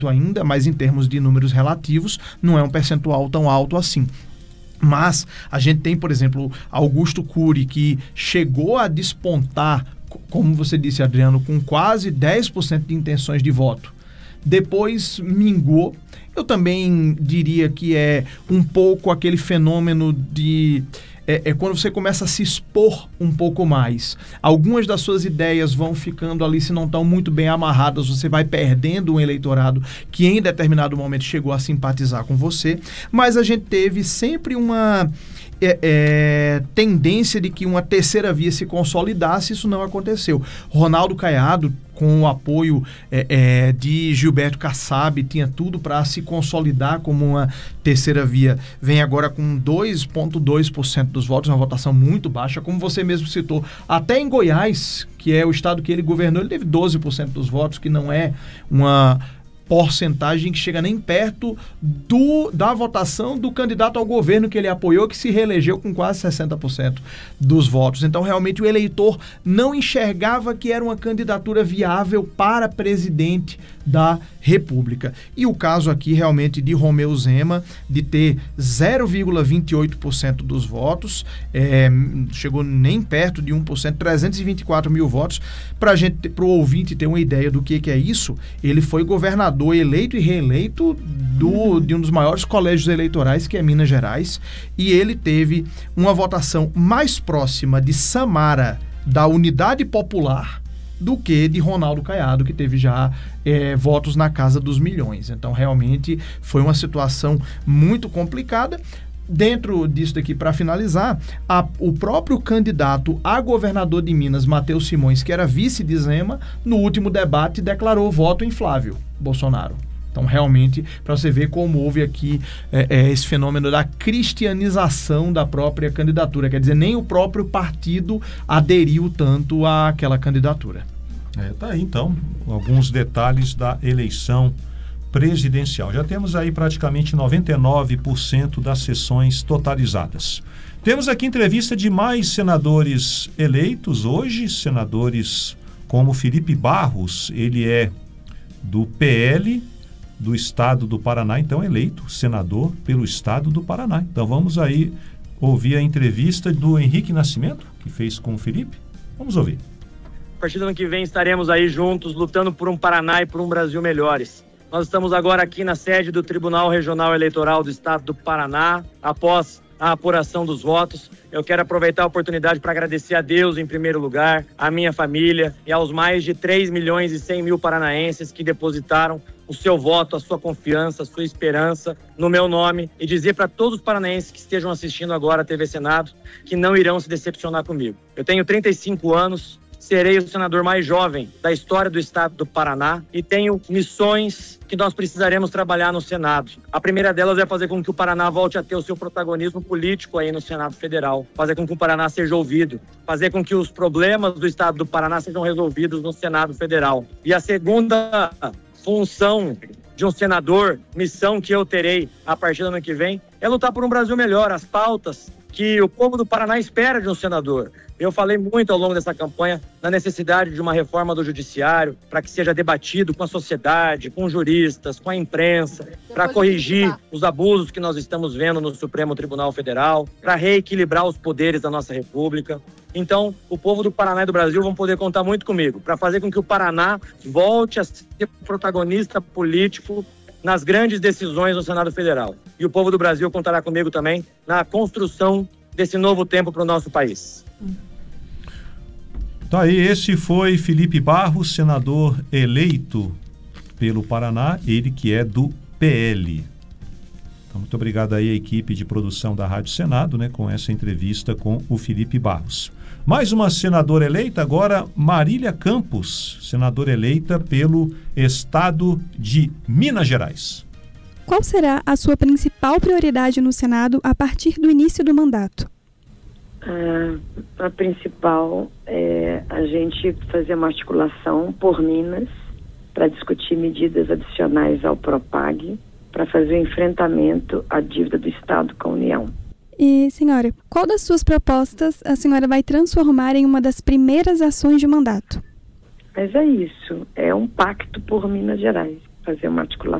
ainda, mas em termos de números relativos, não é um percentual tão alto assim. Mas a gente tem, por exemplo, Augusto Cury, que chegou a despontar, como você disse, Adriano, com quase 10% de intenções de voto. Depois minguou. Eu também diria que é um pouco aquele fenômeno de... quando você começa a se expor um pouco mais. Algumas das suas ideias vão ficando ali, se não estão muito bem amarradas, você vai perdendo um eleitorado que em determinado momento chegou a simpatizar com você. Mas a gente teve sempre uma... tendência de que uma terceira via se consolidasse. Isso não aconteceu. Ronaldo Caiado, com o apoio de Gilberto Kassab, tinha tudo para se consolidar como uma terceira via. Vem agora com 2,2% dos votos, uma votação muito baixa, como você mesmo citou. Até em Goiás, que é o estado que ele governou, ele teve 12% dos votos, que não é uma porcentagem que chega nem perto da votação do candidato ao governo que ele apoiou, que se reelegeu com quase 60% dos votos. Então, realmente, o eleitor não enxergava que era uma candidatura viável para presidente da República. E o caso aqui, realmente, de Romeu Zema, de ter 0,28% dos votos, chegou nem perto de 1%, 324 mil votos. Para o ouvinte ter uma ideia do que é isso, ele foi governador eleito e reeleito de um dos maiores colégios eleitorais, que é Minas Gerais, e ele teve uma votação mais próxima de Samara, da Unidade Popular, do que de Ronaldo Caiado, que teve já votos na casa dos milhões. Então, realmente, foi uma situação muito complicada. Dentro disso daqui, para finalizar, o próprio candidato a governador de Minas, Matheus Simões, que era vice de Zema, no último debate declarou voto em Flávio Bolsonaro. Então, realmente, para você ver como houve aqui esse fenômeno da cristianização da própria candidatura. Quer dizer, nem o próprio partido aderiu tanto àquela candidatura. Tá aí, então, alguns detalhes da eleição presidencial. Já temos aí praticamente 99% das sessões totalizadas. Temos aqui entrevista de mais senadores eleitos hoje, senadores como Felipe Barros, ele é do PL do estado do Paraná, então eleito senador pelo estado do Paraná. Então vamos aí ouvir a entrevista do Henrique Nascimento, que fez com o Felipe. Vamos ouvir. A partir do ano que vem estaremos aí juntos, lutando por um Paraná e por um Brasil melhores. Nós estamos agora aqui na sede do Tribunal Regional Eleitoral do Estado do Paraná, após a apuração dos votos. Eu quero aproveitar a oportunidade para agradecer a Deus, em primeiro lugar, à minha família e aos mais de 3.100.000 paranaenses que depositaram o seu voto, a sua confiança, a sua esperança no meu nome, e dizer para todos os paranaenses que estejam assistindo agora a TV Senado que não irão se decepcionar comigo. Eu tenho 35 anos, serei o senador mais jovem da história do estado do Paraná e tenho missões que nós precisaremos trabalhar no Senado. A primeira delas é fazer com que o Paraná volte a ter o seu protagonismo político aí no Senado Federal, fazer com que o Paraná seja ouvido, fazer com que os problemas do estado do Paraná sejam resolvidos no Senado Federal. E a segunda função de um senador, missão que eu terei a partir do ano que vem, é lutar por um Brasil melhor, as pautas que o povo do Paraná espera de um senador. Eu falei muito ao longo dessa campanha na necessidade de uma reforma do judiciário para que seja debatido com a sociedade, com juristas, com a imprensa, para corrigir os abusos que nós estamos vendo no Supremo Tribunal Federal, para reequilibrar os poderes da nossa República. Então, o povo do Paraná e do Brasil vão poder contar muito comigo para fazer com que o Paraná volte a ser protagonista político nas grandes decisões no Senado Federal. E o povo do Brasil contará comigo também na construção desse novo tempo para o nosso país. Tá aí, esse foi Felipe Barros, senador eleito pelo Paraná, ele que é do PL. Então, muito obrigado aí à equipe de produção da Rádio Senado, né, com essa entrevista com o Felipe Barros. Mais uma senadora eleita, agora Marília Campos, senadora eleita pelo estado de Minas Gerais. Qual será a sua principal prioridade no Senado a partir do início do mandato? A principal é a gente fazer uma articulação por Minas para discutir medidas adicionais ao Propag para fazer o enfrentamento à dívida do Estado com a União. E, senhora, qual das suas propostas a senhora vai transformar em uma das primeiras ações de mandato? Mas é isso, é um pacto por Minas Gerais. fazer uma articulação